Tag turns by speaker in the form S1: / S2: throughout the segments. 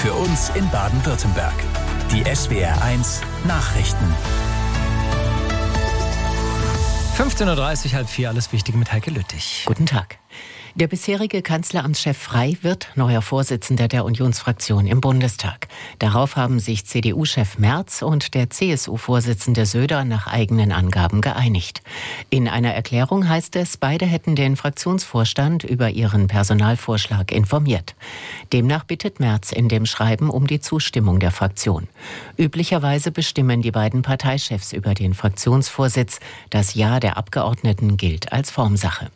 S1: für uns in Baden-Württemberg. Die SWR1 Nachrichten.
S2: 15.30 Uhr, halb vier, alles Wichtige mit Heike Lüttich.
S3: Guten Tag. Der bisherige Kanzleramtschef Frey wird neuer Vorsitzender der Unionsfraktion im Bundestag. Darauf haben sich CDU-Chef Merz und der CSU-Vorsitzende Söder nach eigenen Angaben geeinigt. In einer Erklärung heißt es, beide hätten den Fraktionsvorstand über ihren Personalvorschlag informiert. Demnach bittet Merz in dem Schreiben um die Zustimmung der Fraktion. Üblicherweise bestimmen die beiden Parteichefs über den Fraktionsvorsitz. Das Ja der Abgeordneten gilt als Formsache.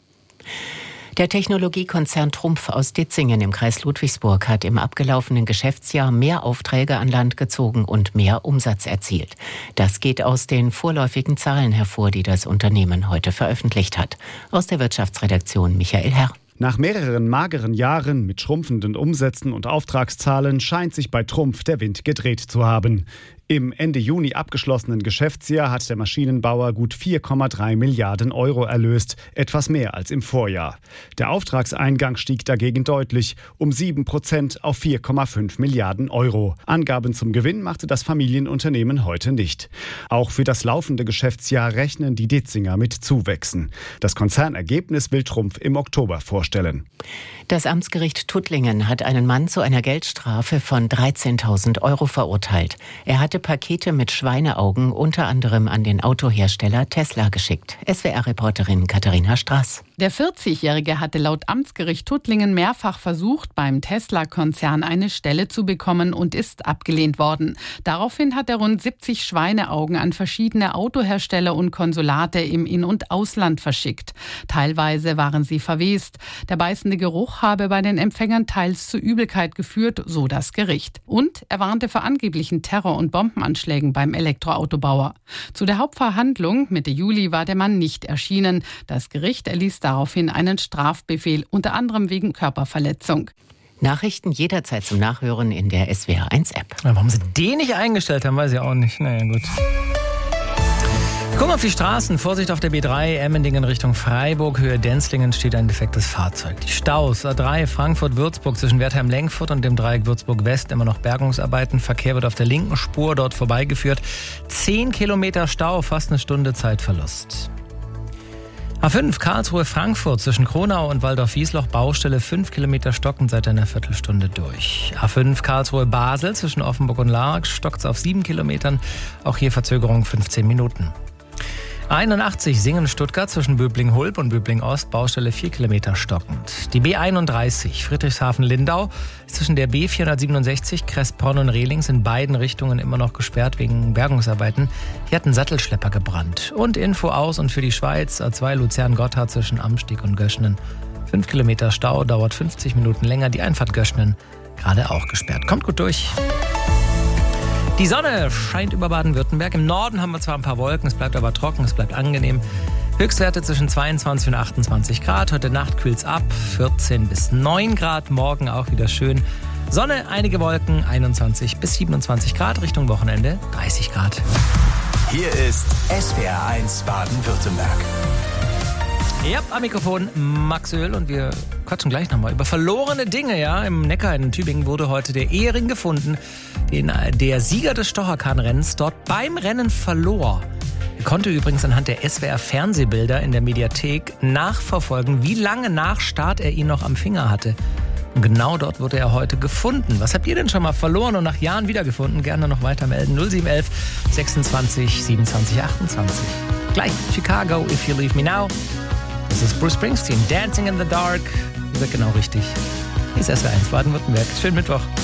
S3: Der Technologiekonzern Trumpf aus Ditzingen im Kreis Ludwigsburg hat im abgelaufenen Geschäftsjahr mehr Aufträge an Land gezogen und mehr Umsatz erzielt. Das geht aus den vorläufigen Zahlen hervor, die das Unternehmen heute veröffentlicht hat. Aus der Wirtschaftsredaktion Michael Herr.
S4: Nach mehreren mageren Jahren mit schrumpfenden Umsätzen und Auftragszahlen scheint sich bei Trumpf der Wind gedreht zu haben. Im Ende Juni abgeschlossenen Geschäftsjahr hat der Maschinenbauer gut 4,3 Milliarden Euro erlöst, etwas mehr als im Vorjahr. Der Auftragseingang stieg dagegen deutlich, um 7% auf 4,5 Milliarden Euro. Angaben zum Gewinn machte das Familienunternehmen heute nicht. Auch für das laufende Geschäftsjahr rechnen die Ditzinger mit Zuwächsen. Das Konzernergebnis will Trumpf im Oktober vorstellen.
S3: Das Amtsgericht Tuttlingen hat einen Mann zu einer Geldstrafe von 13.000 Euro verurteilt. Er hatte Pakete mit Schweineaugen unter anderem an den Autohersteller Tesla geschickt. SWR-Reporterin Katharina Straß.
S5: Der 40-Jährige hatte laut Amtsgericht Tuttlingen mehrfach versucht, beim Tesla-Konzern eine Stelle zu bekommen und ist abgelehnt worden. Daraufhin hat er rund 70 Schweineaugen an verschiedene Autohersteller und Konsulate im In- und Ausland verschickt. Teilweise waren sie verwest. Der beißende Geruch habe bei den Empfängern teils zu Übelkeit geführt, so das Gericht. Und er warnte vor angeblichen Terror- und Bombenanschlägen beim Elektroautobauer. Zu der Hauptverhandlung Mitte Juli war der Mann nicht erschienen. Das Gericht erließ daraufhin einen Strafbefehl, unter anderem wegen Körperverletzung.
S3: Nachrichten jederzeit zum Nachhören in der SWR1-App.
S2: Warum sie den nicht eingestellt haben, weiß ich auch nicht. Naja, gut. Gucken auf die Straßen. Vorsicht auf der B3, Emmendingen Richtung Freiburg. Höhe Denzlingen steht ein defektes Fahrzeug. Die Staus, A3 Frankfurt-Würzburg zwischen Wertheim-Lenkfurt und dem Dreieck Würzburg-West. Immer noch Bergungsarbeiten. Verkehr wird auf der linken Spur dort vorbeigeführt. 10 Kilometer Stau, fast eine Stunde Zeitverlust. A5 Karlsruhe-Frankfurt zwischen Kronau und Waldorf-Wiesloch. Baustelle 5 Kilometer stocken seit einer Viertelstunde durch. A5 Karlsruhe-Basel zwischen Offenburg und Laak stockt es auf 7 Kilometern. Auch hier Verzögerung 15 Minuten. 81 Singen-Stuttgart zwischen Böbling-Hulb und Böbling-Ost, Baustelle 4 Kilometer stockend. Die B31 Friedrichshafen-Lindau ist zwischen der B467 Kressbronn und Rehlings in beiden Richtungen immer noch gesperrt wegen Bergungsarbeiten. Hier hat ein Sattelschlepper gebrannt. Und Info aus und für die Schweiz, A2 Luzern-Gotthard zwischen Amstieg und Göschnen. 5 Kilometer Stau, dauert 50 Minuten länger. Die Einfahrt Göschnen gerade auch gesperrt. Kommt gut durch. Die Sonne scheint über Baden-Württemberg. Im Norden haben wir zwar ein paar Wolken, es bleibt aber trocken, es bleibt angenehm. Höchstwerte zwischen 22 und 28 Grad. Heute Nacht kühlt es ab, 14 bis 9 Grad. Morgen auch wieder schön. Sonne, einige Wolken, 21 bis 27 Grad. Richtung Wochenende 30 Grad.
S1: Hier ist SWR1 Baden-Württemberg.
S2: Ja, am Mikrofon Max Öl und wir quatschen gleich nochmal über verlorene Dinge. Ja, im Neckar in Tübingen wurde heute der Ehering gefunden, den der Sieger des Stocherkran-Rennens dort beim Rennen verlor. Er konnte übrigens anhand der SWR-Fernsehbilder in der Mediathek nachverfolgen, wie lange nach Start er ihn noch am Finger hatte. Und genau dort wurde er heute gefunden. Was habt ihr denn schon mal verloren und nach Jahren wiedergefunden? Gerne noch weiter melden. 0711 26 27 28. Gleich Chicago, If You Leave Me Now. Das ist Bruce Springsteen, Dancing in the Dark. Ihr seid genau richtig. Hier ist SWR1 Baden-Württemberg. Schönen Mittwoch.